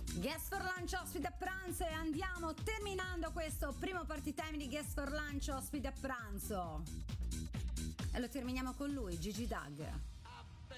Guest for Lunch ospite a pranzo e andiamo terminando questo primo party time di Guest for Lunch ospite a pranzo. E lo terminiamo con lui, Gigi Doug.